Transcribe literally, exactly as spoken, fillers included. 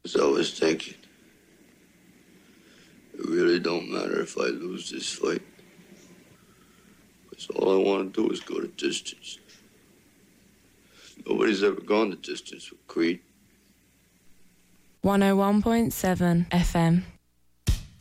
So I was thinking, it really don't matter if I lose this fight. Because all I want to do is go the distance. Nobody's ever gone the distance with Creed. one oh one point seven F M.